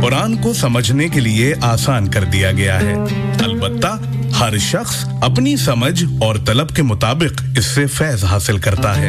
कुरान को समझने के लिए आसान कर दिया गया है। अलबत्ता हर शख्स अपनी समझ और तलब के मुताबिक इससे फैज हासिल करता है,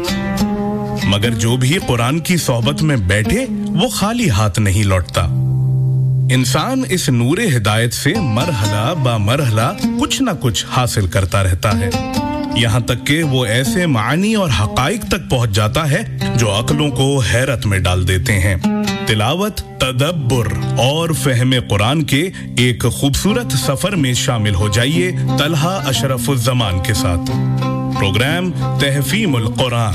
मगर जो भी कुरान की सोहबत में बैठे वो खाली हाथ नहीं लौटता। इंसान इस नूरे हिदायत से मरहला बा मरहला कुछ न कुछ हासिल करता रहता है, यहाँ तक कि वो ऐसे मानी और हकाइक तक पहुंच जाता है जो अक्लों को हैरत में डाल देते हैं। तिलावत, तदब्बुर और फहम कुरान के एक खूबसूरत सफर में शामिल हो जाइए तलहा अशरफुज़्ज़मान के साथ। प्रोग्राम तहफ़ीमुल कुरान।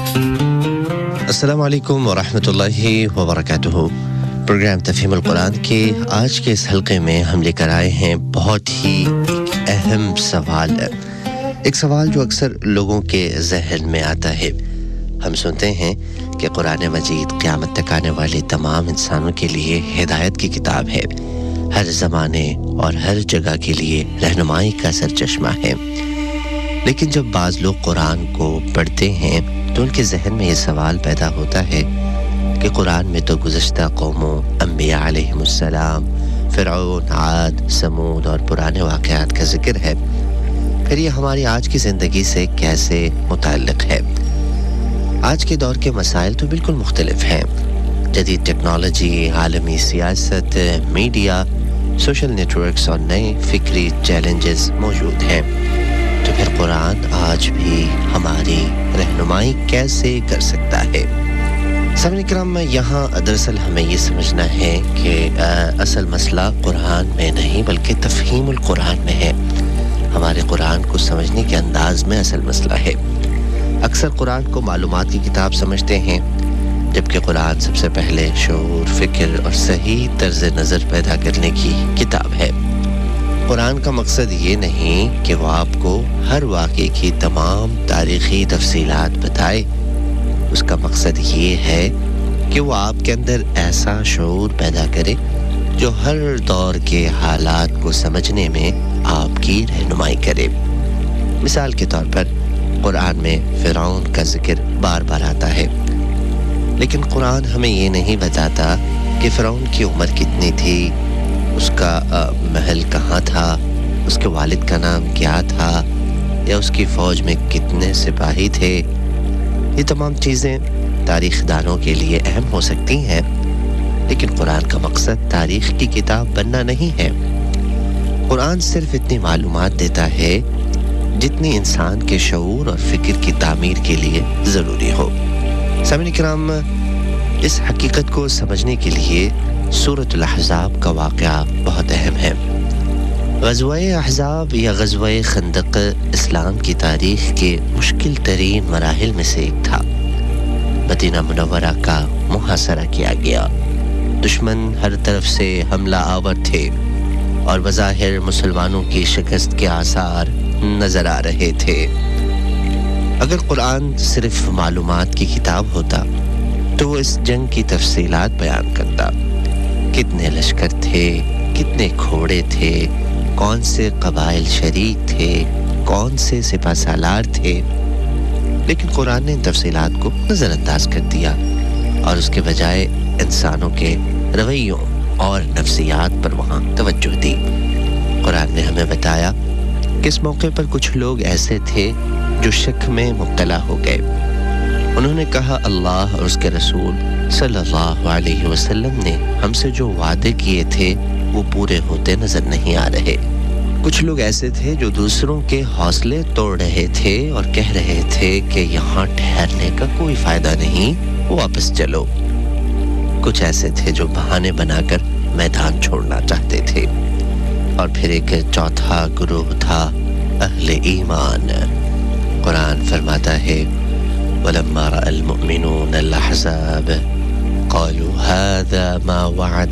अस्सलामु अलैकुम व रहमतुल्लाहि व बरकातुहू। प्रोग्राम तफहीमुल कुरान के आज के इस हलके में हम लेकर आए हैं बहुत ही अहम सवाल, एक सवाल जो अक्सर लोगों के ज़हन में आता है। हम सुनते हैं कि कुरान मजीद क़यामत तक आने वाले तमाम इंसानों के लिए हिदायत की किताब है, हर ज़माने और हर जगह के लिए रहनुमाई का सरचश्मा है। लेकिन जब बाज़ लोग कुरान को पढ़ते हैं तो उनके ज़हन में ये सवाल पैदा होता है कि कुरान में तो गुज़श्ता कौमों, अंबिया अलैहिमुस्सलाम, फ़िरऔन, आद, समूद और पुराने वाक़यात का ज़िक्र है, फिर ये हमारी आज की ज़िंदगी से कैसे मुताल्लिक़ है? आज के दौर के मसाइल तो बिल्कुल मुख्तलिफ हैं। जदीद टेक्नोलॉजी, आलमी सियासत, मीडिया, सोशल नेटवर्क्स और नए फ़िक्री चैलेंजेस मौजूद हैं। तो फिर कुरान आज भी हमारी रहनुमाई कैसे कर सकता है? सामने किराम, यहाँ दरअसल हमें ये समझना है कि असल मसला कुरान में नहीं बल्कि तफ़हीमुल कुरान में है। हमारे कुरान को समझने के अंदाज में असल मसला है। अक्सर कुरान को मालूमात की किताब समझते हैं, जबकि कुरान सबसे पहले शऊर, फ़िक्र और सही तर्ज़ नज़र पैदा करने की किताब है। कुरान का मकसद ये नहीं कि वो आपको हर वाक़े की तमाम तारीख़ी तफ़सीलात बताए। उसका मकसद ये है कि वो आपके अंदर ऐसा शऊर पैदा करे जो हर दौर के हालात को समझने में आपकी रहनुमाई करे। मिसाल के तौर पर कुरान में फ़िरऔन का ज़िक्र बार बार आता है, लेकिन कुरान हमें ये नहीं बताता कि फ़िरऔन की उम्र कितनी थी, उसका महल कहाँ था, उसके वालिद का नाम क्या था, या उसकी फ़ौज में कितने सिपाही थे। ये तमाम चीज़ें तारीख़ दानों के लिए अहम हो सकती हैं, लेकिन कुरान का मकसद तारीख़ की किताब बनना नहीं है। कुरान सिर्फ इतनी मालूमात देता है जितनी इंसान के शऊर और फ़िक्र की तामीर के लिए ज़रूरी हो। सामईन किराम, इस हकीकत को समझने के लिए सूरतुल अहज़ाब का वाक़या बहुत अहम है। ग़ज़वा-ए अहज़ाब या ग़ज़वा-ए खंदक इस्लाम की तारीख़ के मुश्किल तरीन मराहिल में से एक था। मदीना मुनव्वरा का मुहासरा किया गया, दुश्मन हर तरफ से हमला आवर थे और बज़ाहिर मुसलमानों की शिकस्त के आसार नज़र आ रहे थे। अगर कुरान सिर्फ मालूमात की किताब होता तो वो इस जंग की तफसीलात बयान करता। कितने लश्कर थे, कितने घोड़े थे, कौन से कबाइल शरीक थे, कौन से सिपा सालार थे, लेकिन कुरान ने इन तफसीलात को नज़रअंदाज कर दिया और उसके बजाय इंसानों के रवैयों और नफ्सियात पर वहाँ तवज्जो दी। कुरान ने हमें बताया कि इस मौके पर कुछ लोग ऐसे थे जो शक में मुब्तला हो गए। उन्होंने कहा, अल्लाह और उसके रसूल सल्लल्लाहु अलैहि वसल्लम ने हमसे जो वादे किए थे वो पूरे होते नजर नहीं आ रहे। कुछ लोग ऐसे थे जो दूसरों के हौसले तोड़ रहे थे और कह रहे थे कि यहाँ ठहरने का कोई फायदा नहीं, वापस चलो। कुछ ऐसे थे जो बहाने बनाकर मैदान छोड़ना चाहते थे। और फिर एक चौथा गुरूह था अहले ईमान। कुरान फरमाता है, वलम्मा रअल मुमिनून अल अहज़ाब क़ालू हाज़ा मा वअद